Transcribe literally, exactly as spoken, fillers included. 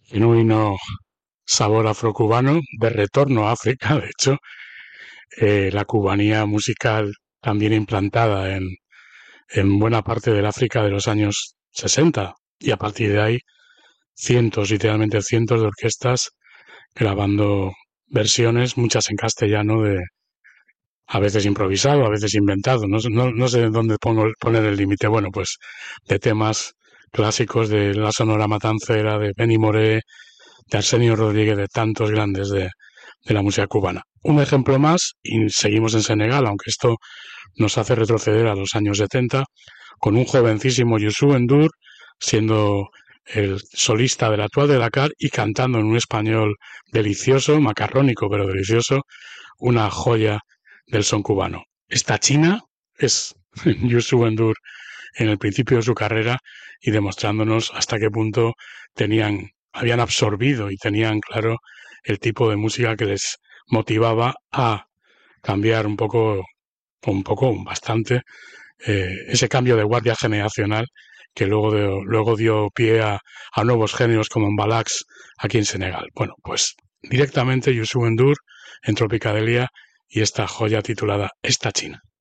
Genuino sabor afrocubano, de retorno a África, de hecho, eh, la cubanía musical también implantada en, en buena parte del África de los años sesenta, y a partir de ahí cientos, literalmente cientos de orquestas grabando versiones, muchas en castellano, de a veces improvisado, a veces inventado, no, no, no sé dónde pongo, poner el límite, bueno, pues de temas clásicos de la Sonora Matancera, de Benny Moré, de Arsenio Rodríguez, de tantos grandes de, de la música cubana. Un ejemplo más, y seguimos en Senegal, aunque esto nos hace retroceder a los años setenta, con un jovencísimo Youssou N'Dour siendo el solista de la Toile de Dakar y cantando en un español delicioso, macarrónico pero delicioso, una joya del son cubano. Esta China es Youssou N'Dour en el principio de su carrera y demostrándonos hasta qué punto tenían, habían absorbido y tenían claro el tipo de música que les motivaba a cambiar un poco, un poco, bastante, eh, ese cambio de guardia generacional que luego, de, luego dio pie a, a nuevos géneros como en Mbalax aquí en Senegal. Bueno, pues directamente Youssou N'Dour en Tropicadelia y esta joya titulada Esta China.